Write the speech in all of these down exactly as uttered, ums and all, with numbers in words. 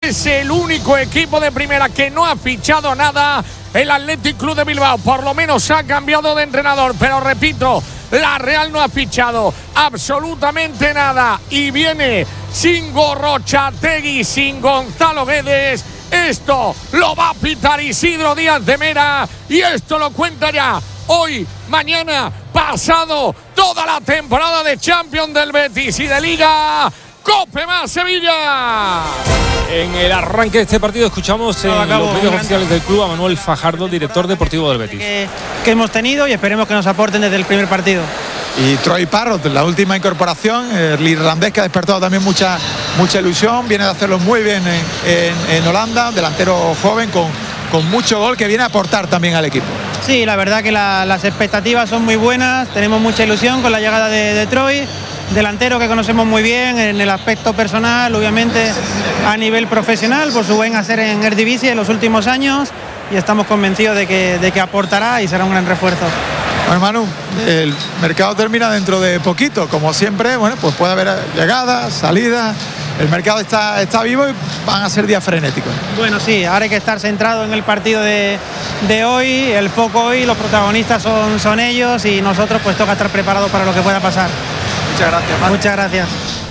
Es el único equipo de primera que no ha fichado nada. El Athletic Club de Bilbao por lo menos ha cambiado de entrenador, pero repito, la Real no ha fichado absolutamente nada y viene sin Gorrochategui, sin Gonzalo Guedes. Esto lo va a pitar Isidro Díaz de Mera y esto lo cuenta ya hoy, mañana, pasado, toda la temporada de Champions del Betis y de Liga. ¡Cope más Sevilla! En el arranque de este partido escuchamos en Acabo, los medios oficiales del club a Manuel Fajardo, director deportivo del Betis. Que, que hemos tenido y esperemos que nos aporten desde el primer partido. Y Troy Parrott, la última incorporación, el irlandés que ha despertado también mucha, mucha ilusión, viene de hacerlo muy bien en, en, en Holanda, delantero joven con, con mucho gol que viene a aportar también al equipo. Sí, la verdad que la, las expectativas son muy buenas, tenemos mucha ilusión con la llegada de, de Troy, delantero que conocemos muy bien en el aspecto personal, obviamente a nivel profesional, por su buen hacer en Eredivisie en los últimos años y estamos convencidos de que, de que aportará y será un gran refuerzo. Bueno, Manu, el mercado termina dentro de poquito, como siempre, bueno, pues puede haber llegadas, salidas, el mercado está, está vivo y van a ser días frenéticos. Bueno, sí, ahora hay que estar centrado en el partido de, de hoy, el foco hoy, los protagonistas son, son ellos y nosotros pues toca estar preparados para lo que pueda pasar. Muchas gracias, Manu. Muchas gracias.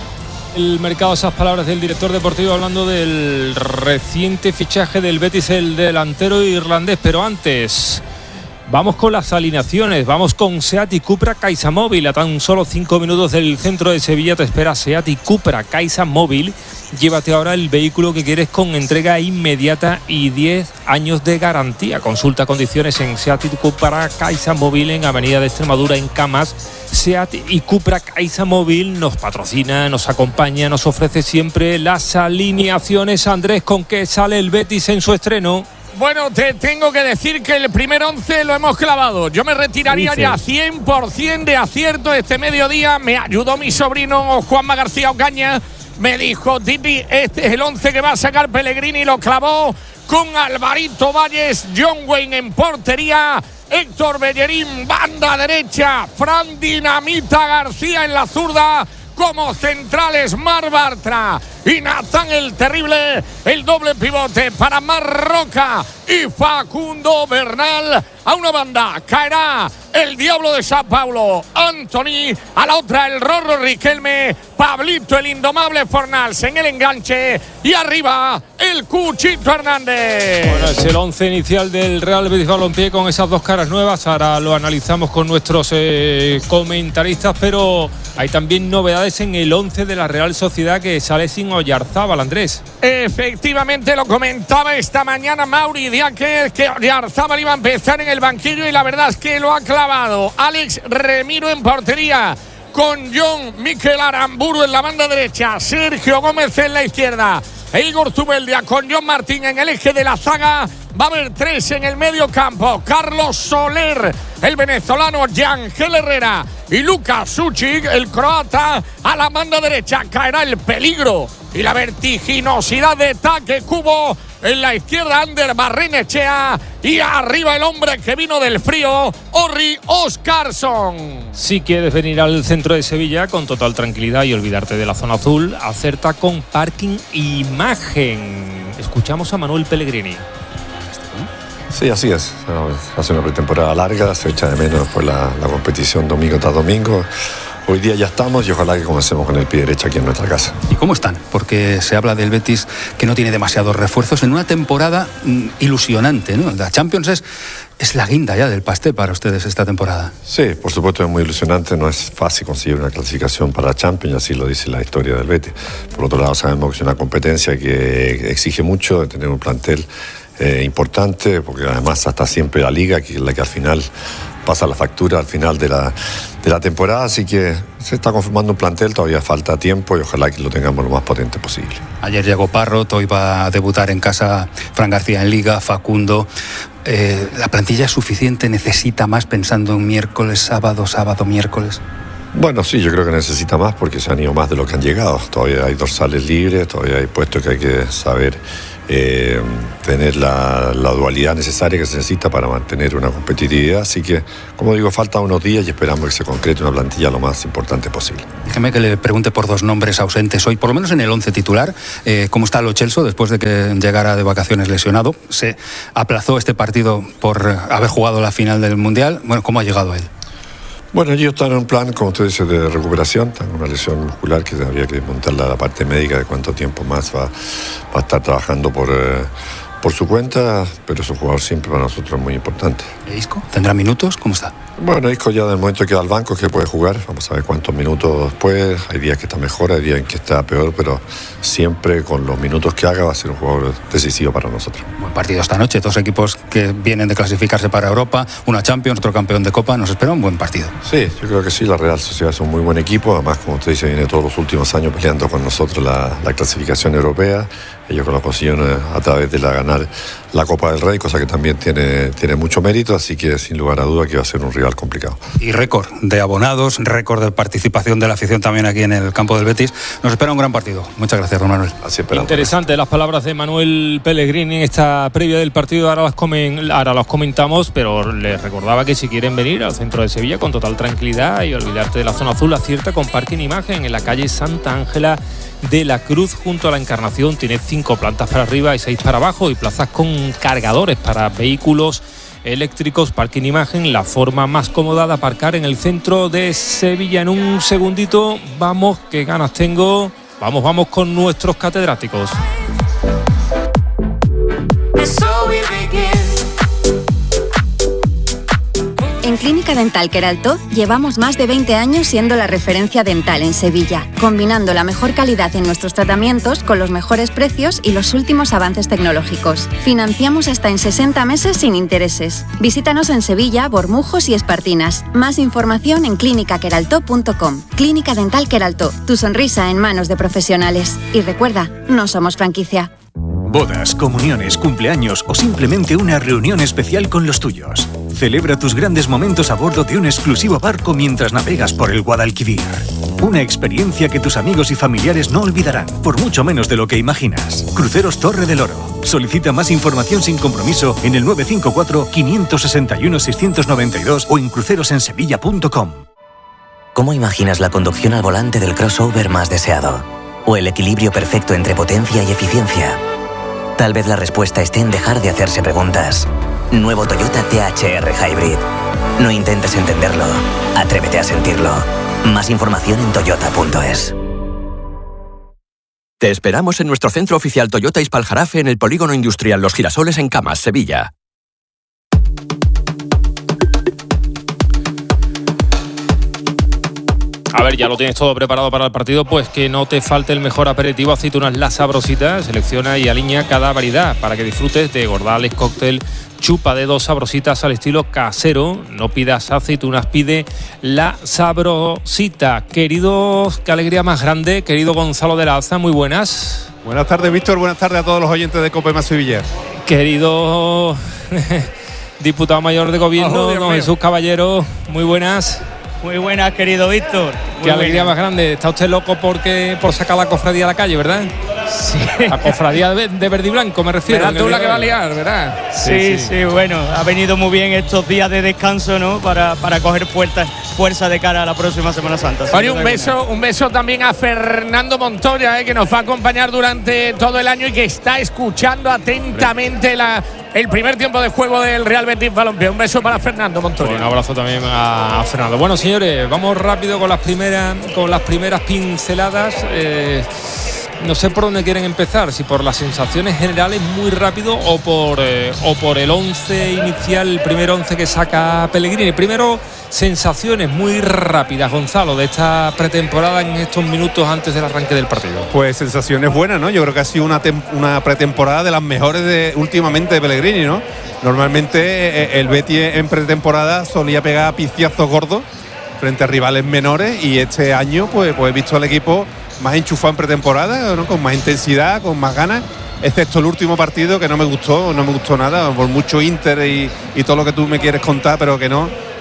El mercado, esas palabras del director deportivo hablando del reciente fichaje del Betis, el delantero irlandés, pero antes... Vamos con las alineaciones, vamos con Seat y Cupra Caixa Móvil. A tan solo cinco minutos del centro de Sevilla te espera Seat y Cupra Caixa Móvil. Llévate ahora el vehículo que quieres con entrega inmediata y diez años de garantía. Consulta condiciones en Seat y Cupra Caixa Móvil en Avenida de Extremadura en Camas. Seat y Cupra Caixa Móvil nos patrocina, nos acompaña, nos ofrece siempre las alineaciones. Andrés, ¿con qué sale el Betis en su estreno? Bueno, te tengo que decir que el primer once lo hemos clavado. Yo me retiraría ya cien por ciento de acierto este mediodía. Me ayudó mi sobrino Juanma García Ocaña. Me dijo, Titi, este es el once que va a sacar Pellegrini. Lo clavó con Alvarito Valles, John Wayne en portería, Héctor Bellerín, banda derecha, Fran Dinamita García en la zurda, como centrales Mar Bartra y Natán el Terrible, el doble pivote para Marroca y Facundo Bernal. A una banda caerá el Diablo de Sao Paulo, Anthony, a la otra el Rorro Riquelme, Pablito el Indomable Fornals en el enganche y arriba el Cuchito Hernández. Bueno, es el once inicial del Real Betis Balompié con esas dos caras nuevas. Ahora lo analizamos con nuestros eh, comentaristas, pero hay también novedades en el once de la Real Sociedad que sale sin Oyarzábal, Andrés. Efectivamente, lo comentaba esta mañana Mauri Diáquez, que Oyarzábal iba a empezar en el banquillo y la verdad es que lo ha clavado. Alex Remiro en portería, con John Miquel Aramburu en la banda derecha, Sergio Gómez en la izquierda e Igor Zubeldia con John Martín en el eje de la zaga. Va a haber tres en el medio campo, Carlos Soler, el venezolano, Yangel Herrera y Luka Sučić, el croata. A la banda derecha caerá el peligro y la vertiginosidad de Take Kubo. En la izquierda Ander Barrenechea y arriba el hombre que vino del frío, Orri Oscarsson. Si quieres venir al centro de Sevilla con total tranquilidad y olvidarte de la zona azul, acerta con Parking Imagen. Escuchamos a Manuel Pellegrini. Sí, así es. Hace una pretemporada larga, se echa de menos por la, la competición domingo tras domingo. Hoy día ya estamos y ojalá que comencemos con el pie derecho aquí en nuestra casa. ¿Y cómo están? Porque se habla del Betis que no tiene demasiados refuerzos en una temporada mm, ilusionante, ¿no? La Champions es, es la guinda ya del pastel para ustedes esta temporada. Sí, por supuesto es muy ilusionante. No es fácil conseguir una clasificación para la Champions, así lo dice la historia del Betis. Por otro lado sabemos que es una competencia que exige mucho, de tener un plantel eh, importante, porque además hasta siempre la Liga, que es la que al final pasa la factura al final de la, de la temporada, así que se está conformando un plantel, todavía falta tiempo y ojalá que lo tengamos lo más potente posible. Ayer llegó Parrott, hoy va a debutar en casa Fran García en Liga, Facundo. Eh, ¿La plantilla es suficiente? ¿Necesita más pensando en miércoles, sábado, sábado, miércoles? Bueno, sí, yo creo que necesita más porque se han ido más de lo que han llegado. Todavía hay dorsales libres, todavía hay puestos que hay que saber eh, tener la, la dualidad necesaria que se necesita para mantener una competitividad. Así que, como digo, faltan unos días y esperamos que se concrete una plantilla lo más importante posible. Déjeme que le pregunte por dos nombres ausentes hoy, por lo menos en el once titular. Eh, ¿Cómo está Lo Celso después de que llegara de vacaciones lesionado? Se aplazó este partido por haber jugado la final del Mundial. Bueno, ¿cómo ha llegado él? Bueno, ellos están en un plan, como usted dice, de recuperación. Están en una lesión muscular que habría que montarla a la parte médica de cuánto tiempo más va, va a estar trabajando por, eh, por su cuenta, pero es un jugador siempre para nosotros muy importante. ¿Y Isco? ¿Tendrá minutos? ¿Cómo está? Bueno, Isco ya del momento que va al banco que puede jugar, vamos a ver cuántos minutos después. Hay días que está mejor, hay días en que está peor, pero siempre con los minutos que haga va a ser un jugador decisivo para nosotros. Buen partido esta noche, dos equipos que vienen de clasificarse para Europa, una Champions, otro campeón de Copa, nos espera un buen partido. Sí, yo creo que sí, la Real Sociedad es un muy buen equipo, además como usted dice, viene todos los últimos años peleando con nosotros la, la clasificación europea. Ellos lo consiguieron a través de la ganar la Copa del Rey, cosa que también tiene, tiene mucho mérito, así que sin lugar a duda que va a ser un rival complicado. Y récord de abonados, récord de participación de la afición también aquí en el campo del Betis. Nos espera un gran partido. Muchas gracias, don Manuel. Así esperamos. Interesante las palabras de Manuel Pellegrini en esta previa del partido. Ahora las, comen, ahora las comentamos, pero les recordaba que si quieren venir al centro de Sevilla con total tranquilidad y olvidarte de la zona azul, acierta con Parking Imagen en la calle Santa Ángela de la Cruz junto a la Encarnación. Tiene cinco plantas para arriba y seis para abajo y plazas con cargadores para vehículos eléctricos. Parking Imagen, la forma más cómoda de aparcar en el centro de Sevilla. En un segundito, vamos, qué ganas tengo. Vamos, vamos con nuestros catedráticos. En Clínica Dental Queraltó llevamos más de veinte años siendo la referencia dental en Sevilla, combinando la mejor calidad en nuestros tratamientos con los mejores precios y los últimos avances tecnológicos. Financiamos hasta en sesenta meses sin intereses. Visítanos en Sevilla, Bormujos y Espartinas. Más información en clínica queraltó punto com. Clínica Dental Queraltó, tu sonrisa en manos de profesionales. Y recuerda, no somos franquicia. Bodas, comuniones, cumpleaños o simplemente una reunión especial con los tuyos. Celebra tus grandes momentos a bordo de un exclusivo barco mientras navegas por el Guadalquivir. Una experiencia que tus amigos y familiares no olvidarán, por mucho menos de lo que imaginas. Cruceros Torre del Oro. Solicita más información sin compromiso en el nueve cinco cuatro, cinco seis uno, seis nueve dos o en crucerosensevilla punto com. ¿Cómo imaginas la conducción al volante del crossover más deseado? ¿O el equilibrio perfecto entre potencia y eficiencia? Tal vez la respuesta esté en dejar de hacerse preguntas. Nuevo Toyota T H R Hybrid. No intentes entenderlo, atrévete a sentirlo. Más información en toyota punto es. Te esperamos en nuestro centro oficial Toyota Ispaljarafe en el Polígono Industrial Los Girasoles en Camas, Sevilla. A ver, ya lo tienes todo preparado para el partido, pues que no te falte el mejor aperitivo. Aceitunas La Sabrosita, selecciona y alinea cada variedad para que disfrutes de gordales, cóctel, chupa de dos sabrositas al estilo casero. No pidas aceitunas, pide La Sabrosita. Queridos, qué alegría más grande, querido Gonzalo de la Alza, muy buenas. Buenas tardes, Víctor, buenas tardes a todos los oyentes de COPE más Sevilla. Querido diputado mayor de gobierno, Oh, don Jesús Caballero, muy buenas. Muy buenas, querido Víctor. Muy Qué alegría buena. más grande. Está usted loco porque por sacar la cofradía a la calle, ¿verdad? Sí. La cofradía de, de verde y blanco, me refiero. Verás tú la que va a liar, ¿verdad? Sí, sí, sí, bueno, ha venido muy bien estos días de descanso, ¿no? Para, para coger fuerza, fuerza de cara a la próxima Semana Santa. Oye, un beso, un beso también a Fernando Montoya, eh, que nos va a acompañar durante todo el año y que está escuchando atentamente la, el primer tiempo de juego del Real Betis Balompié. Un beso para Fernando Montoya. Un abrazo también a, a Fernando. Bueno, señores, vamos rápido con las primeras, con las primeras pinceladas. Eh, no sé por dónde quieren empezar, si por las sensaciones generales muy rápido o por eh, o por el once inicial, el primer once que saca Pellegrini. Primero, sensaciones muy rápidas, Gonzalo, de esta pretemporada en estos minutos antes del arranque del partido. Pues sensaciones buenas, ¿no? Yo creo que ha sido una, tem- una pretemporada de las mejores de últimamente de Pellegrini, ¿no? Normalmente eh, el Betis en pretemporada solía pegar piciazos gordos frente a rivales menores y este año pues, pues he visto al equipo más enchufado en pretemporada, ¿no? Con más intensidad, con más ganas, excepto el último partido que no me gustó, no me gustó nada, por mucho Inter y, y todo lo que tú me quieres contar, pero que no,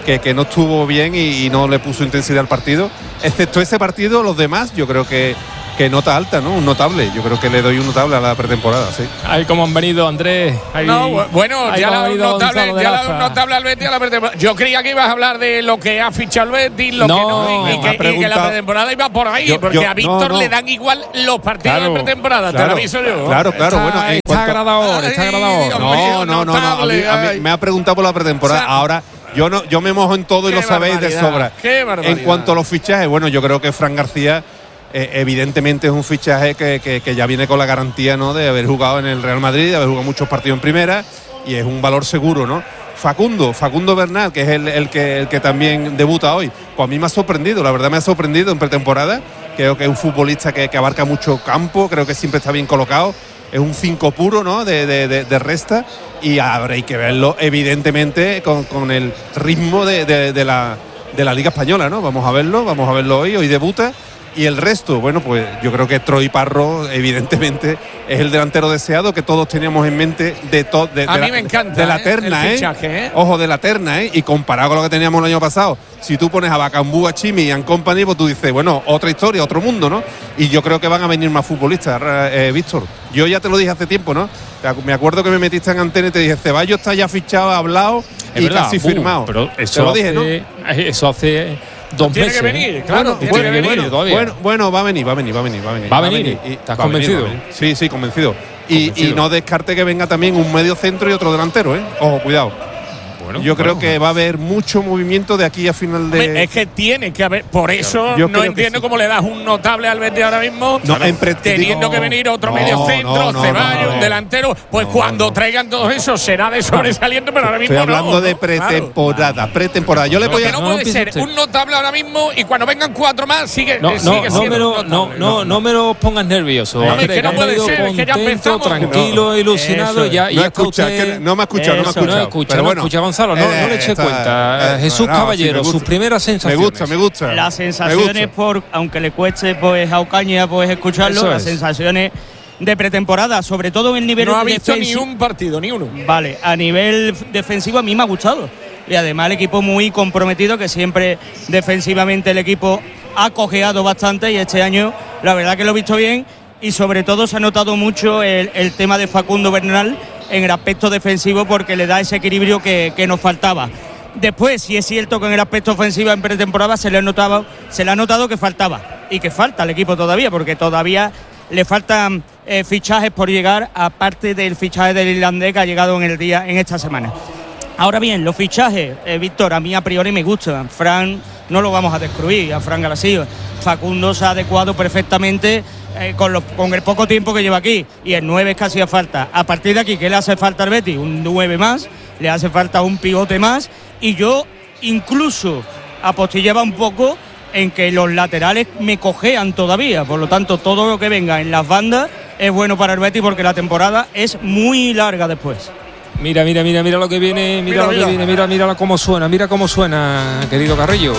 que, que no estuvo bien y, y no le puso intensidad al partido. Excepto ese partido, los demás yo creo que, que nota alta, ¿no? Un notable. Yo creo que le doy un notable a la pretemporada, sí. Ahí como han venido, Andrés. Ahí, no, bueno, ahí ya le ha dado un notable, Gonzalo ya le ha dado un notable al Betis a la pretemporada. Yo creía que ibas a hablar de lo que ha fichado el Betis, lo No, que no, y, y, que, y que la pretemporada iba por ahí, Yo- porque yo- a Víctor no, no. le dan igual los partidos Claro, de pretemporada, te claro, lo aviso yo. Claro, claro, Está- bueno. en está cuanto- agradador, está Ay, agradador. Dios No, mío, no, no, no. A mí, notable, a mí ay. me ha preguntado por la pretemporada. O sea, Ahora, yo no, yo me mojo en todo y qué lo sabéis de barbaridad, sobra. qué barbaridad. En cuanto a los fichajes, bueno, yo creo que Fran García, eh, evidentemente, es un fichaje que, que, que ya viene con la garantía, ¿no?, de haber jugado en el Real Madrid, de haber jugado muchos partidos en primera, y es un valor seguro, ¿no? Facundo, Facundo Bernal, que es el, el que, el que también debuta hoy, pues a mí me ha sorprendido, la verdad me ha sorprendido en pretemporada. Creo que es un futbolista que, que abarca mucho campo, creo que siempre está bien colocado. Es un cinco puro, ¿no?, de, de, de, de resta, y habréis que verlo, evidentemente, con, con el ritmo de, de, de, la, de la Liga Española, ¿no? Vamos a verlo, vamos a verlo hoy, hoy debuta. Y el resto, bueno, pues yo creo que Troy Parro, evidentemente, es el delantero deseado que todos teníamos en mente de todo. De, A de mí la, me encanta, de la ¿eh? terna, el ¿eh? fichaje, ¿eh? Ojo, de la terna, ¿eh? Y comparado con lo que teníamos el año pasado, si tú pones a Bacambú, a Chimi y a Company, pues tú dices, bueno, otra historia, otro mundo, ¿no? Y yo creo que van a venir más futbolistas, eh, Víctor. Yo ya te lo dije hace tiempo, ¿no? Me acuerdo que me metiste en antena y te dije, Ceballos está ya fichado, hablado Es y verdad, casi uh, firmado. Pero te eso lo dije, ¿no? hace, eso hace dos Tiene meses. que venir, ¿eh? claro, Bueno, tiene bueno, que venir bueno, todavía. bueno, bueno, va a venir, va a venir, va a venir, va a venir. ¿Va a venir? Y- ¿Estás va a venir, convencido? va a venir. Sí, sí, convencido. Y, Convencido. y no descarte que venga también un medio centro y otro delantero, ¿eh? Ojo, cuidado. Bueno, Yo creo bueno. que va a haber mucho movimiento de aquí a final de. Hombre, es que tiene que haber, por eso Yo no creo que entiendo sí. cómo le das un notable al Betis ahora mismo, No, en pre- teniendo digo- que venir otro no, medio centro, no, no, Ceballos, no, no. un delantero, pues No, cuando no. traigan todos esos será de sobresaliente, pero ahora mismo Estoy hablando no, de ¿no? Claro. pretemporada, pretemporada. Yo le voy Porque a. no, no puede empiece ser usted. un notable ahora mismo y cuando vengan cuatro más sigue, No, eh, no, sigue no, siendo me lo, un no, notable. no, no me lo pongas nervioso. No, Andrés, es que no han puede venido ser, es que ya contento, empezamos. tranquilo, No, ilusionado. eso Ya, es. ya No está escucha, usted- que no me ha escuchado, no me ha Eso, escuchado. No escucha, Pero no bueno, escucha, Gonzalo. No, eh, no le eche está- cuenta. eh, Jesús no, sí, Caballero, me gusta. sus primeras Me sensaciones. gusta, me gusta. Las Me sensaciones, gusta. por aunque le cueste pues a Ocaña pues escucharlo, Eso las es. sensaciones de pretemporada, sobre todo en el nivel No ha visto ni defensivo. un partido, ni uno. Vale, a nivel defensivo a mí me ha gustado. Y además el equipo muy comprometido, que siempre defensivamente el equipo ha cojeado bastante y este año la verdad que lo he visto bien y sobre todo se ha notado mucho el, el tema de Facundo Bernal en el aspecto defensivo porque le da ese equilibrio que, que nos faltaba. Después, sí es cierto que en el aspecto ofensivo en pretemporada se le ha notado, se le ha notado que faltaba y que falta al equipo todavía, porque todavía le faltan eh, fichajes por llegar, aparte del fichaje del irlandés que ha llegado en el día, en esta semana. Ahora bien, los fichajes, eh, Víctor, a mí a priori me gustan. Fran no lo vamos a destruir, a Fran García. Facundo se ha adecuado perfectamente eh, con, los- con el poco tiempo que lleva aquí y el nueve es que hacía falta. A partir de aquí, ¿qué le hace falta al Betis? Un nueve más, le hace falta un pivote más y yo incluso apostillaba un poco en que los laterales me cojean todavía, por lo tanto todo lo que venga en las bandas es bueno para el Betis porque la temporada es muy larga después. Mira, mira, mira, mira lo que viene, mira, Mira, lo que mira. viene, mira, mira cómo suena, mira cómo suena, querido Carrillo.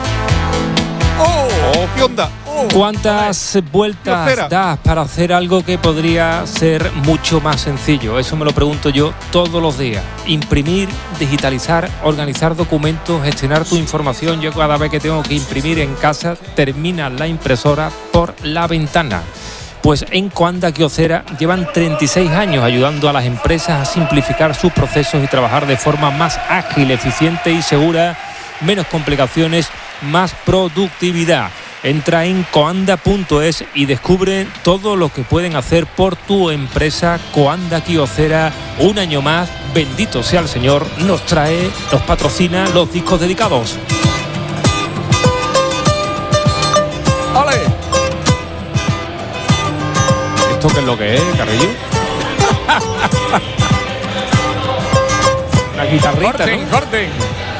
¡Oh, qué onda! ¿Cuántas vueltas Tercera. das para hacer algo que podría ser mucho más sencillo? Eso me lo pregunto yo todos los días. Imprimir, digitalizar, organizar documentos, gestionar tu información. Yo cada vez que tengo que imprimir en casa, termina la impresora por la ventana. Pues en Coanda Kyocera llevan treinta y seis años ayudando a las empresas a simplificar sus procesos y trabajar de forma más ágil, eficiente y segura, menos complicaciones, más productividad. Entra en coanda punto es y descubre todo lo que pueden hacer por tu empresa. Coanda Kyocera, un año más, bendito sea el Señor, nos trae, nos patrocina los discos dedicados. ¡Ole! ¿Esto qué es lo que es, Carrillo? La guitarrita, Corten, ¿no? corten.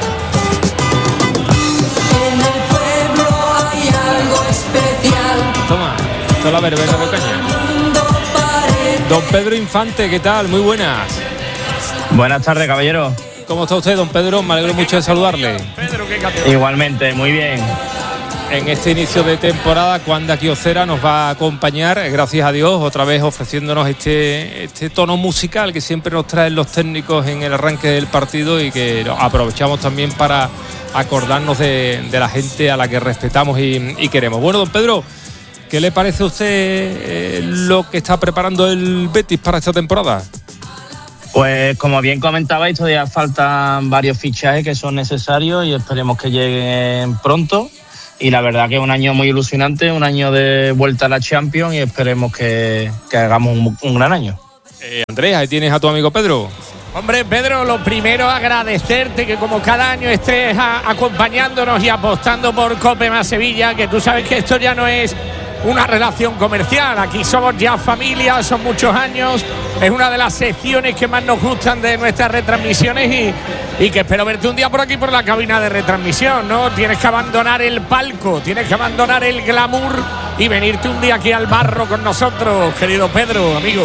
En el pueblo hay algo especial. Toma, esto es la verbena de Ocaña. Mundo parece Don Pedro Infante, ¿qué tal? Muy buenas. Buenas tardes, caballero. ¿Cómo está usted, don Pedro? Me alegro mucho de saludarle. Pedro, qué campeón. Igualmente, muy bien. en este inicio de temporada, Wanda Kyocera nos va a acompañar, gracias a Dios, otra vez ofreciéndonos este, este tono musical que siempre nos traen los técnicos en el arranque del partido y que aprovechamos también para acordarnos de, de la gente a la que respetamos y, y queremos. Bueno, don Pedro, ¿qué le parece a usted eh, lo que está preparando el Betis para esta temporada? Pues como bien comentabais, todavía faltan varios fichajes que son necesarios y esperemos que lleguen pronto. Y la verdad que es un año muy ilusionante, un año de vuelta a la Champions y esperemos que, que hagamos un, un gran año. Eh, Andrés, ahí tienes a tu amigo Pedro. Hombre, Pedro, lo primero agradecerte que como cada año estés a, acompañándonos y apostando por Cope más Sevilla, que tú sabes que esto ya no es una relación comercial, aquí somos ya familia, son muchos años, es una de las secciones que más nos gustan de nuestras retransmisiones y, y que espero verte un día por aquí por la cabina de retransmisión, ¿no? Tienes que abandonar el palco, tienes que abandonar el glamour y venirte un día aquí al barro con nosotros, querido Pedro, amigo.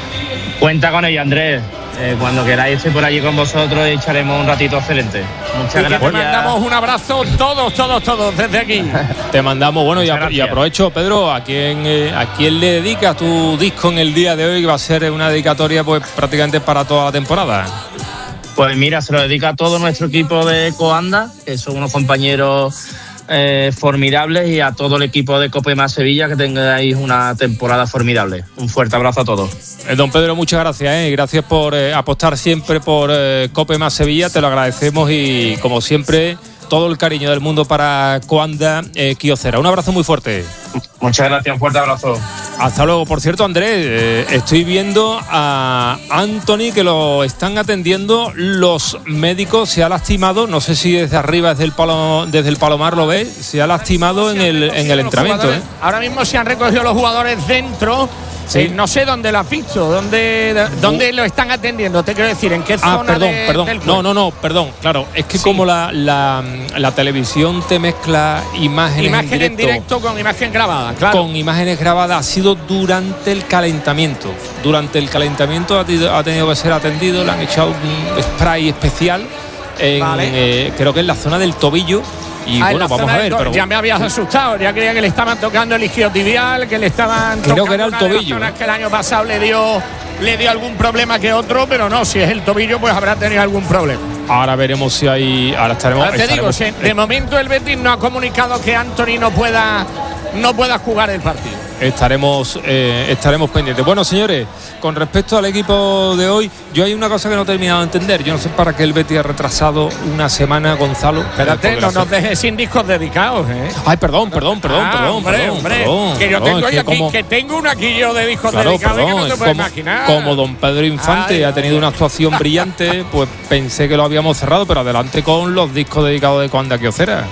Cuenta con ello, Andrés. Eh, cuando queráis estoy por allí con vosotros y echaremos un ratito excelente. Muchas y gracias. Que te mandamos un abrazo todos, todos, todos desde aquí. Te mandamos, bueno, y, a, y aprovecho, Pedro, ¿a quién, eh, ¿a quién le dedicas tu disco en el día de hoy? Que va a ser una dedicatoria pues prácticamente para toda la temporada. Pues mira, se lo dedica a todo nuestro equipo de Coanda, que son unos compañeros eh, formidables, y a todo el equipo de Cope más Sevilla, que tengáis una temporada formidable. Un fuerte abrazo a todos. Eh, don Pedro, muchas gracias, eh. gracias por eh, apostar siempre por eh, Cope más Sevilla, te lo agradecemos y como siempre todo el cariño del mundo para Coanda eh, Kyocera. Un abrazo muy fuerte. Muchas gracias, un fuerte abrazo. Hasta luego. Por cierto, Andrés, eh, estoy viendo a Anthony que lo están atendiendo los médicos. Se ha lastimado, no sé si desde arriba, desde el, palo, desde el Palomar lo ves, se ha lastimado en el, en el entrenamiento. ¿eh? Ahora mismo se han recogido los jugadores dentro. Sí. Eh, no sé dónde lo has visto, dónde, dónde lo están atendiendo, te quiero decir, en qué ah, zona perdón, de, perdón. del cuerpo. No, no, no, perdón, claro, es que sí. Como la, la, la televisión te mezcla imágenes imagen en directo, en directo con imagen grabada, claro. Con imágenes grabadas, ha sido durante el calentamiento. Durante el calentamiento ha, tenido, ha tenido que ser atendido, le han echado un spray especial, en, vale. eh, creo que en la zona del tobillo. Y ah, bueno, vamos a ver. Pero ya me habías asustado, ya creía que le estaban tocando el isquiotibial, que le estaban creo tocando que era el tobillo. Una que el año pasado le dio, le dio algún problema que otro, pero no, si es el tobillo, pues habrá tenido algún problema. Ahora veremos si hay. Ahora estaremos. Ahora te estaremos, digo, si de momento el Betis no ha comunicado que Anthony no pueda, no pueda jugar el partido. Estaremos, eh, estaremos pendientes. Bueno, señores, con respecto al equipo de hoy, yo hay una cosa que no he terminado de entender. Yo no sé para qué el Betis ha retrasado una semana, Gonzalo. Espérate, no nos dejes sin discos dedicados, ¿eh? Ay, perdón, perdón, perdón, ah, perdón, hombre, perdón, hombre, perdón. Que yo perdón, tengo es que aquí, como, que tengo un aquí yo de discos claro, dedicados perdón, que no te puedes como, imaginar. Como don Pedro Infante Ay, ha tenido una actuación brillante, pues pensé que lo habíamos cerrado, pero adelante con los discos dedicados de Coanda Kyocera.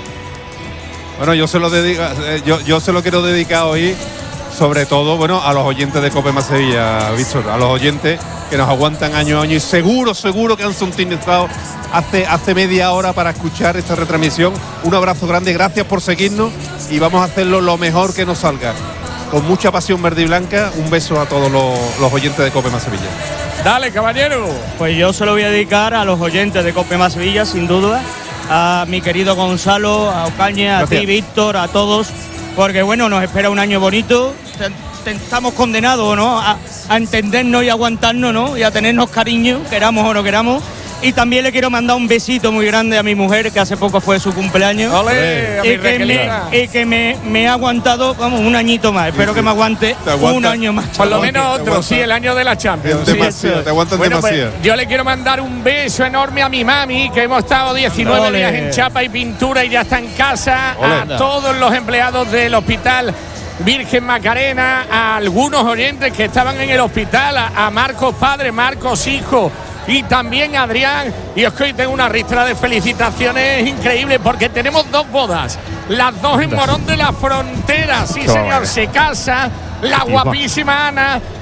Bueno, yo se lo dedico, yo, yo se lo quiero dedicar hoy. Sobre todo, bueno, a los oyentes de Cope más Sevilla, Víctor, a los oyentes que nos aguantan año a año y seguro, seguro que han sintonizado hace, hace media hora para escuchar esta retransmisión. Un abrazo grande, gracias por seguirnos y vamos a hacerlo lo mejor que nos salga. Con mucha pasión verde y blanca, un beso a todos los, los oyentes de Cope más Sevilla. Dale, caballero. Pues yo se lo voy a dedicar a los oyentes de Cope más Sevilla, sin duda, a mi querido Gonzalo, a Ocaña, a ti, Víctor, a todos. Porque bueno, nos espera un año bonito, estamos condenados, ¿no? A, a entendernos y aguantarnos, ¿no? Y a tenernos cariño, queramos o no queramos. Y también le quiero mandar un besito muy grande a mi mujer, que hace poco fue su cumpleaños. ¡Olé! Y que, me, y que me, me ha aguantado, vamos, un añito más. Espero que me aguante un año más. Por lo menos otro, sí, el año de la Champions. Sí, demasiado, te aguantan bueno, demasiado. Pues, yo le quiero mandar un beso enorme a mi mami, que hemos estado diecinueve Olé. días en chapa y pintura y ya está en casa. Olé. A todos los empleados del hospital Virgen Macarena, a algunos oyentes que estaban en el hospital, a, a Marcos padre, Marcos hijo y también a Adrián. Y es que hoy tengo una ristra de felicitaciones increíble porque tenemos dos bodas, las dos en Morón de la Frontera. Sí, señor, se casa la guapísima Ana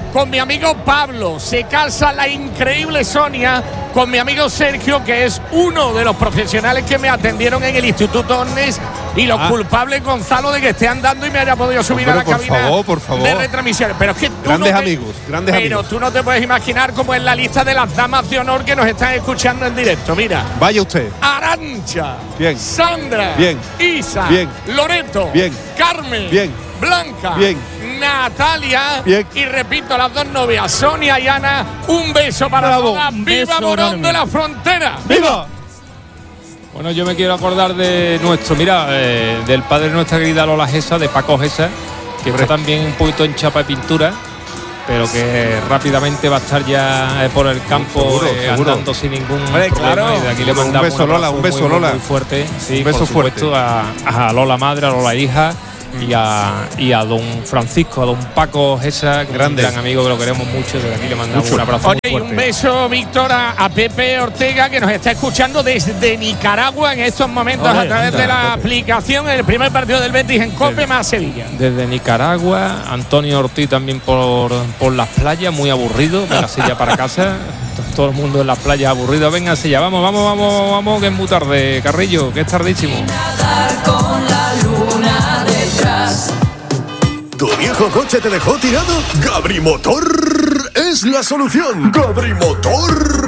con mi amigo Pablo, se casa la increíble Sonia con mi amigo Sergio, que es uno de los profesionales que me atendieron en el Instituto Onnes, y los Ah. culpables, Gonzalo, de que esté andando y me haya podido subir Hombre, a la por cabina favor, por favor. de retransmisiones. Pero es que tú Grandes no te- amigos, grandes pero amigos. tú no te puedes imaginar cómo es la lista de las damas de honor que nos están escuchando en directo. Mira, Vaya usted. Arancha, Bien. Sandra, Bien. Isa, Bien. Loreto, Bien. Carmen, Bien. Blanca, Bien. Natalia, Bien. y repito, las dos novias, Sonia y Ana. Un beso para Bravo. todas. Un ¡Viva beso Morón enorme. de la Frontera! ¡Viva! Bueno, yo me quiero acordar de nuestro, mira, eh, del padre de nuestra querida Lola Gesa, de Paco Gesa, que está también un poquito en chapa de pintura, pero que rápidamente va a estar ya eh, por el campo, Seguro, eh, seguro. andando sin ningún Hombre, problema. claro. Y de aquí le Un mandamos beso, un Lola, abrazo un beso, muy, muy, Lola. muy fuerte, sí, Un beso por supuesto, a, a Lola madre, a Lola hija. Y a, y a don Francisco, a don Paco Gesa, que Grande. es un gran amigo que lo queremos mucho. Desde aquí le mandamos Mucho. un abrazo Oye, muy y fuerte. un beso, Víctor, a, a Pepe Ortega, que nos está escuchando desde Nicaragua en estos momentos. Oye, a través anda, de la Pepe. aplicación, el primer partido del Betis en Cope más Sevilla. Desde Nicaragua, Antonio Ortiz también por, por las playas, muy aburrido, véngase ya para casa. Todo el mundo en las playas aburrido, véngase ya, vamos, vamos, vamos, vamos, que es muy tarde, Carrillo, que es tardísimo. Con la luna detrás. ¿Tu viejo coche te dejó tirado? Gabrimotor es la solución. Gabrimotor.